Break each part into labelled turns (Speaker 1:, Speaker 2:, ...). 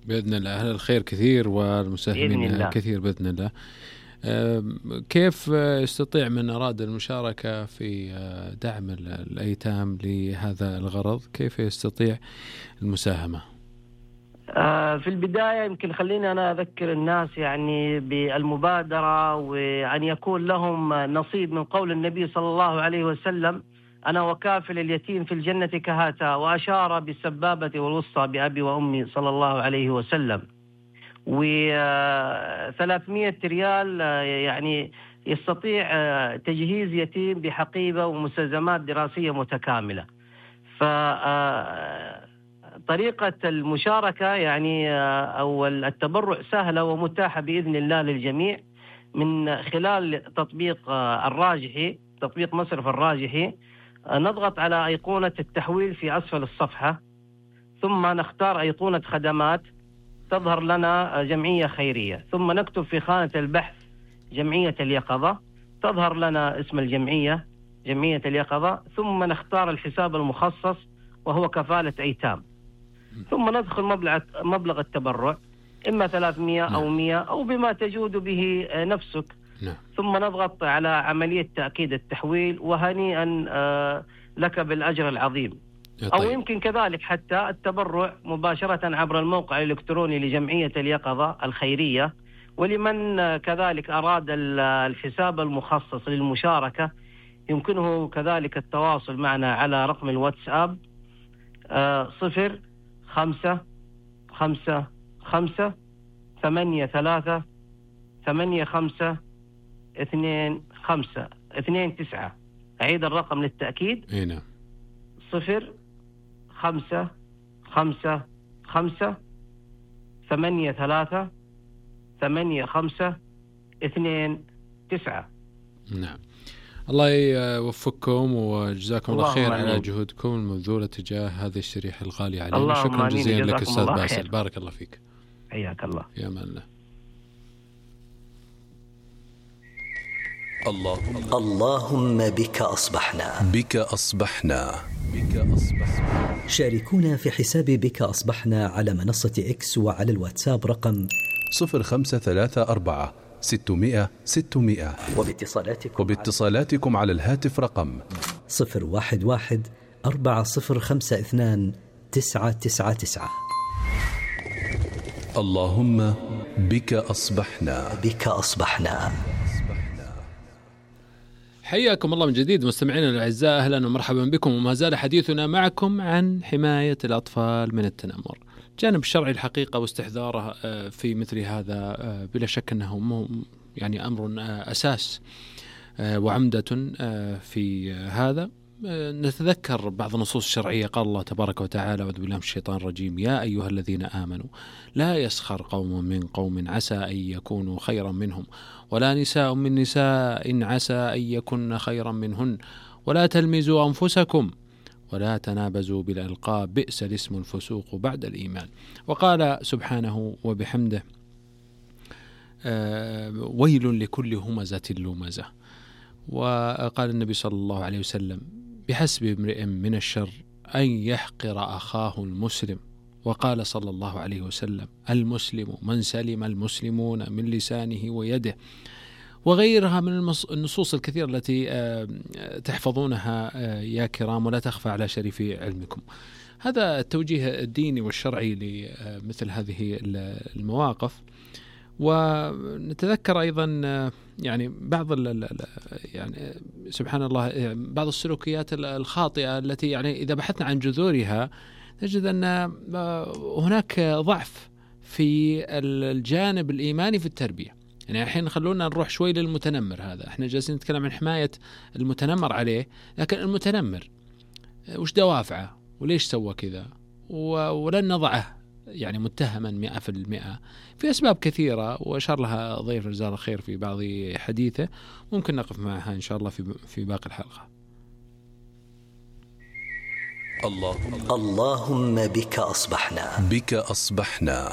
Speaker 1: بإذن الله. أهل الخير كثير والمساهمين كثير بإذن الله. كيف يستطيع من أراد المشاركة في دعم الأيتام لهذا الغرض، كيف يستطيع المساهمة؟
Speaker 2: في البداية يمكن خليني أنا أذكر الناس يعني بالمبادرة، وأن يكون لهم نصيب من قول النبي صلى الله عليه وسلم: أنا وكافل اليتيم في الجنة كهاتا، وأشار بالسبابة والوسطى بأبي وأمي صلى الله عليه وسلم. و300 ريال يعني يستطيع تجهيز يتيم بحقيبة ومستلزمات دراسية متكاملة. طريقة المشاركة يعني أو التبرع سهلة ومتاحة بإذن الله للجميع من خلال تطبيق الراجحي، تطبيق مصرف الراجحي. نضغط على أيقونة التحويل في أسفل الصفحة، ثم نختار أيقونة خدمات، تظهر لنا جمعية خيرية، ثم نكتب في خانة البحث جمعية اليقظة، تظهر لنا اسم الجمعية جمعية اليقظة، ثم نختار الحساب المخصص وهو كفالة أيتام، ثم ندخل مبلغ التبرع، إما 300 أو 100 أو بما تجود به نفسك. ثم نضغط على عملية تأكيد التحويل، وهنيئا لك بالأجر العظيم. أو يمكن كذلك حتى التبرع مباشرة عبر الموقع الإلكتروني لجمعية اليقظة الخيرية. ولمن كذلك أراد الحساب المخصص للمشاركة يمكنه كذلك التواصل معنا على رقم الواتساب 0555852529. أعيد الرقم للتأكيد: 0555852529.
Speaker 1: نعم. الله يوفقكم وجزاكم الله خير على جهودكم المبذولة تجاه هذه الشريحة الغالية علينا. شكرا جزيلا لك أستاذ باسل، بارك الله فيك.
Speaker 2: حياك الله.
Speaker 1: يا من الله.
Speaker 3: اللهم بك أصبحنا.
Speaker 4: بك أصبحنا.
Speaker 3: شاركونا في حساب بك أصبحنا على منصة إكس وعلى الواتساب رقم
Speaker 4: 0534 600 600. وباتصالاتكم على الهاتف رقم
Speaker 3: 011 4052 999.
Speaker 4: اللهم بك أصبحنا.
Speaker 3: بك أصبحنا.
Speaker 1: حياكم الله من جديد مستمعينا الأعزاء، أهلا ومرحبا بكم. وما زال حديثنا معكم عن حماية الأطفال من التنمر. جانب الشرعي الحقيقة واستحضاره في مثل هذا بلا شك أنه يعني أمر أساس وعمدة في هذا. نتذكر بعض النصوص الشرعية. قال الله تبارك وتعالى: أعوذ بالله من الشيطان الرجيم: يا أيها الذين آمنوا لا يسخر قوم من قوم عسى أن يكونوا خيرا منهم، ولا نساء من نساء عسى أن يكن خيرا منهن، ولا تلمزوا أنفسكم ولا تنابزوا بالألقاب، بئس الاسم الفسوق بعد الإيمان. وقال سبحانه وبحمده: ويل لكل همزة لمزة. وقال النبي صلى الله عليه وسلم: بحسب امرئ من الشر أن يحقر أخاه المسلم. وقال صلى الله عليه وسلم: المسلم من سلم المسلمون من لسانه ويده. وغيرها من النصوص الكثيرة التي تحفظونها يا كرام ولا تخفى على شريف علمكم. هذا التوجيه الديني والشرعي لمثل هذه المواقف. ونتذكر أيضا يعني بعض يعني سبحان الله بعض السلوكيات الخاطئة التي يعني إذا بحثنا عن جذورها نجد أن هناك ضعف في الجانب الإيماني في التربية. يعني الحين خلونا نروح شوي للمتنمر. هذا احنا جالسين نتكلم عن حماية المتنمر عليه، لكن المتنمر وش دوافعه وليش سوى كذا، ولن نضعه يعني متهما 100%. في أسباب كثيرة وأشار لها ضيف جزاه الله خير في بعض حديثه، ممكن نقف معها إن شاء الله في باقي الحلقة.
Speaker 3: اللهم بك أصبحنا.
Speaker 4: بك أصبحنا.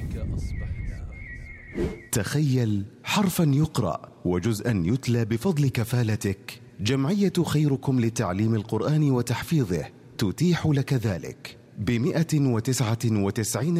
Speaker 5: تخيل حرفا يقرأ وجزءا يتلى بفضل كفالتك. جمعية خيركم لتعليم القرآن وتحفيظه تتيح لك ذلك ب199